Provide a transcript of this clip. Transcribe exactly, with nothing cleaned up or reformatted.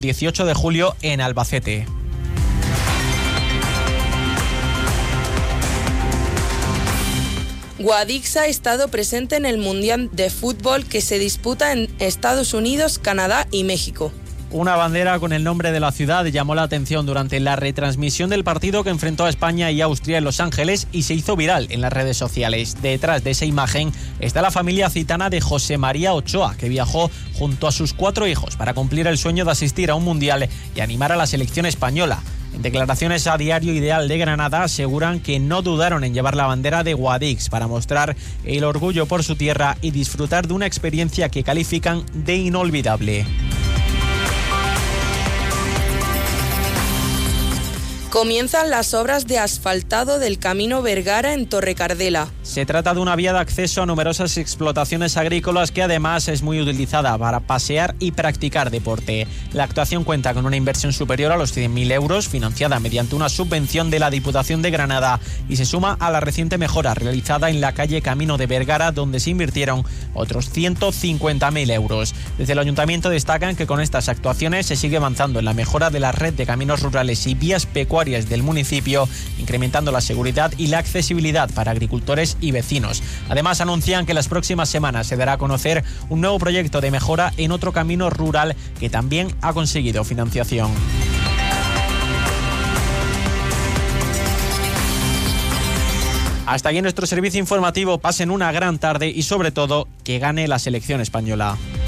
dieciocho de julio en Albacete. Guadix ha estado presente en el Mundial de Fútbol que se disputa en Estados Unidos, Canadá y México. Una bandera con el nombre de la ciudad llamó la atención durante la retransmisión del partido que enfrentó a España y Austria en Los Ángeles y se hizo viral en las redes sociales. Detrás de esa imagen está la familia citana de José María Ochoa, que viajó junto a sus cuatro hijos para cumplir el sueño de asistir a un mundial y animar a la selección española. En declaraciones a Diario Ideal de Granada aseguran que no dudaron en llevar la bandera de Guadix para mostrar el orgullo por su tierra y disfrutar de una experiencia que califican de inolvidable. Comienzan las obras de asfaltado del Camino Vergara en Torrecardela. Se trata de una vía de acceso a numerosas explotaciones agrícolas que además es muy utilizada para pasear y practicar deporte. La actuación cuenta con una inversión superior a los cien mil euros, financiada mediante una subvención de la Diputación de Granada y se suma a la reciente mejora realizada en la calle Camino de Vergara, donde se invirtieron otros ciento cincuenta mil euros. Desde el Ayuntamiento destacan que con estas actuaciones se sigue avanzando en la mejora de la red de caminos rurales y vías pecuarias del municipio, incrementando la seguridad y la accesibilidad para agricultores y vecinos. Además, anuncian que las próximas semanas se dará a conocer un nuevo proyecto de mejora en otro camino rural que también ha conseguido financiación. Hasta aquí nuestro servicio informativo. Pasen una gran tarde y sobre todo que gane la selección española.